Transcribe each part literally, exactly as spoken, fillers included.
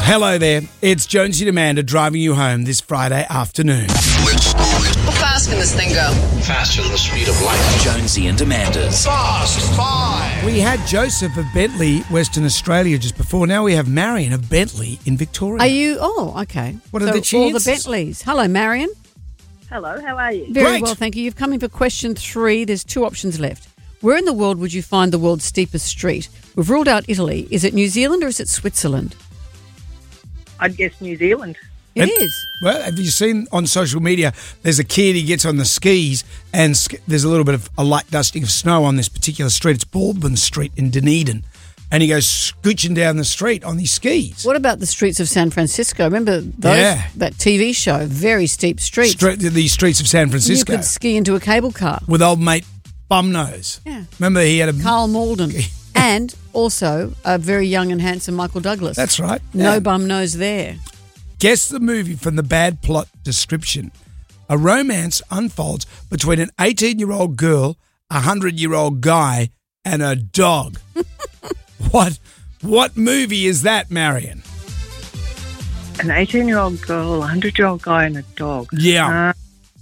Hello there. It's Jonesy and Amanda driving you home this Friday afternoon. How fast can this thing go? Faster than the speed of light. Jonesy and Amanda's Fast Five. We had Joseph of Bentley, Western Australia, just before. Now we have Marion of Bentley in Victoria. Are you? Oh, okay. What are so the all the chances? Bentleys. Hello, Marion. Hello, how are you? Very Great. well, thank you. You've come in for question three. There's two options left. Where in the world would you find the world's steepest street? We've ruled out Italy. Is it New Zealand or is it Switzerland? I'd guess New Zealand. It And- is. Well, have you seen on social media, there's a kid, he gets on the skis and sk- there's a little bit of a light dusting of snow on this particular street. It's Baldwin Street in Dunedin. And he goes scooching down the street on his skis. What about the streets of San Francisco? Remember those, Yeah. that T V show? Very steep streets. Stre- the streets of San You Francisco could ski into a cable car. with old mate Bumnose. Yeah. Remember he had a... Carl Malden. And also a very young and handsome Michael Douglas. That's right. No Yeah. bum nose there. Guess the movie from the bad plot description. A romance unfolds between an eighteen-year-old girl, a hundred-year-old guy, and a dog. What what movie is that, Marion? An eighteen-year-old girl, a hundred-year-old guy, and a dog. Yeah. Uh,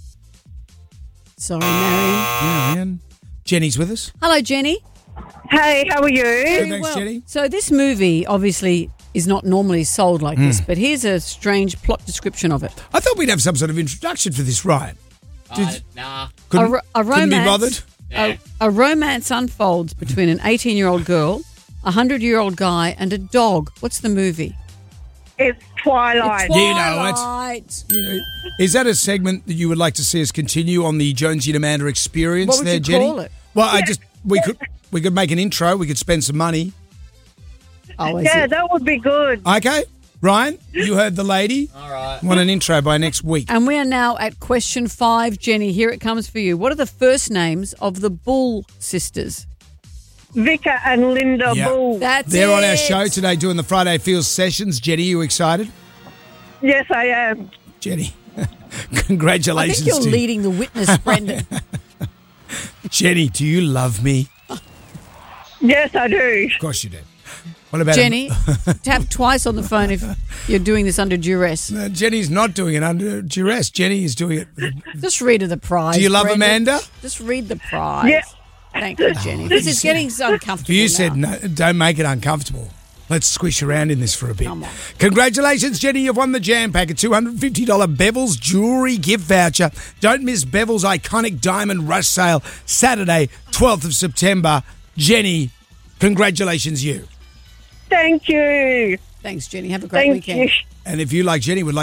Sorry, Marion. Marion. Jenny's with us. Hello, Jenny. hey, how are you? Good, thanks, Jenny. So this movie obviously is not normally sold like Hmm. this, but here's a strange plot description of it. I thought we'd have some sort of introduction for this, Ryan. Uh, nah. Couldn't, a, ro- a couldn't be romance, bothered? A, a romance unfolds between an eighteen-year-old girl, a hundred-year-old guy, and a dog. What's the movie? It's Twilight. You know it. Twilight. You know, is that a segment that you would like to see us continue on the Jonesy and Amanda experience What would there, you Jenny? call it? Well, I just we could we could make an intro. We could spend some money. Oh, is Yeah, it? that would be good. Okay, Ryan, you heard the lady. All right. Want an intro by next week? And we are now at question five, Jenny. Here it comes for you. What are the first names of the Bull sisters? Vika and Linda Yeah. Bull. That's They're on our it. show today doing the Friday Feels sessions. Jenny, you excited? Yes, I am. Jenny, I congratulations think you're to you. leading the witness, Brendan. Jenny, do you love me? Yes, I do. Of course you do. What about Jenny, tap twice on the phone if you're doing this under duress. Uh, Jenny's not doing it under duress. Jenny is doing it. Just read her the prize. Do you love Brendan. Amanda? Just read the prize. Yeah. Thank you, Jenny. This is getting so uncomfortable. You now. said no, don't make it uncomfortable. Let's squish around in this for a bit. Come on. Congratulations, Jenny. You've won the Jam Pack, a two hundred fifty dollars Bevel's jewellery gift voucher. Don't miss Bevel's iconic Diamond Rush sale, Saturday, twelfth of September. Jenny, congratulations, you. Thank you. Thanks, Jenny. Have a great Thank weekend. you. And if you, like Jenny, would like